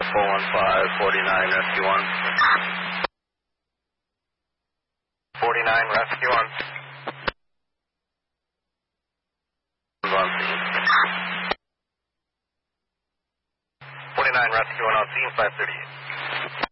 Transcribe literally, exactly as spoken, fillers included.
four one five, forty-nine, rescue one. forty-nine, rescue one. On scene. forty-nine, rescue one on scene, five thirty-eight.